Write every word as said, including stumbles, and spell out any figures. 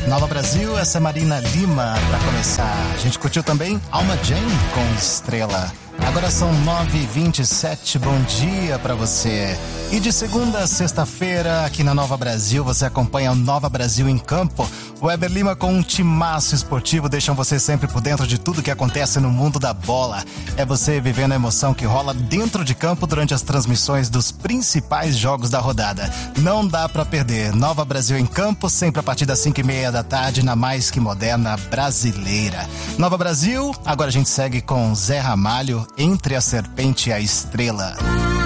Nova Brasil, essa é Marina Lima pra começar. A gente curtiu também Alma Jane com Estrela. Agora são nove e vinte e sete, bom dia pra você. E de segunda a sexta-feira, aqui na Nova Brasil, você acompanha o Nova Brasil em Campo. O Weber Lima com um timaço esportivo deixam você sempre por dentro de tudo que acontece no mundo da bola. É você vivendo a emoção que rola dentro de campo durante as transmissões dos principais jogos da rodada. Não dá pra perder. Nova Brasil em Campo, sempre a partir das cinco e meia da tarde, na mais que moderna brasileira. Nova Brasil, agora a gente segue com Zé Ramalho, Entre a Serpente e a Estrela.